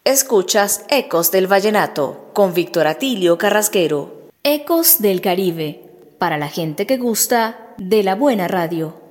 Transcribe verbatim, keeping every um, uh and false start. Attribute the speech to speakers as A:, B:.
A: Escuchas Ecos del Vallenato con Víctor Atilio Carrasquero.
B: Ecos del Caribe, para la gente que gusta de la buena radio.